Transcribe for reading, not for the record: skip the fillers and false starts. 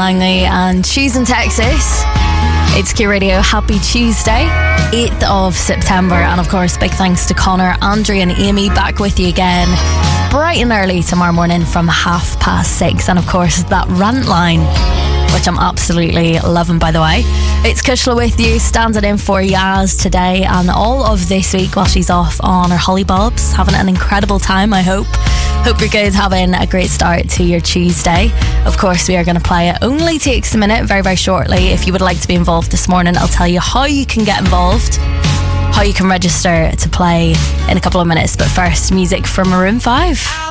Langley and Cheese in Texas. It's Q Radio. Happy Tuesday, 8th of September. And of course, big thanks to Connor, Andrea and Amy, back with you again bright and early tomorrow morning from 6:30. And of course, that rant line, which I'm absolutely loving, by the way. It's Kushla with you, standing in for Yaz today and all of this week while she's off on her hollybobs, having an incredible time, I hope. Hope you're good, having a great start to your Tuesday. Of course, we are going to play It Only Takes a Minute very, very shortly. If you would like to be involved this morning, I'll tell you how you can get involved, how you can register to play in a couple of minutes. But first, music from Maroon 5.